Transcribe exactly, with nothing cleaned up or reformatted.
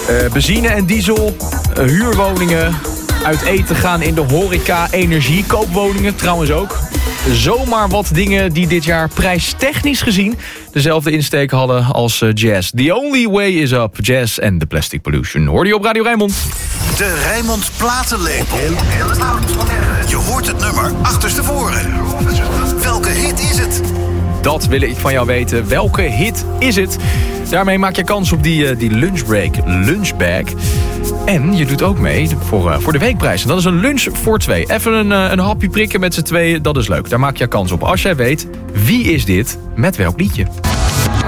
Uh, benzine en diesel, uh, huurwoningen, uit eten gaan in de horeca, energie, koopwoningen trouwens ook. Zomaar wat dingen die dit jaar prijstechnisch gezien dezelfde insteek hadden als uh, jazz. The only way is up. Jazz and the Plastic Pollution. Hoor je op Radio Rijnmond. De Rijnmond Platenlepel. Je hoort het nummer achterstevoren. Welke hit is het? Dat wil ik van jou weten. Welke hit is het? Daarmee maak je kans op die, uh, die lunchbreak, lunchbag. En je doet ook mee voor, uh, voor de weekprijs. En dat is een lunch voor twee. Even een, uh, een hapje prikken met z'n tweeën, dat is leuk. Daar maak je kans op als jij weet wie is dit met welk liedje.